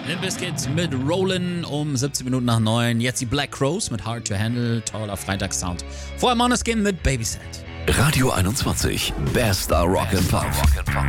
Limp Bizkit mit Rollin' um 17 Minuten nach 9. Jetzt die Black Crowes mit Hard to Handle, toller Freitagssound. Vorher Måneskin mit Babysit. Radio 21, bester Rock and Pop.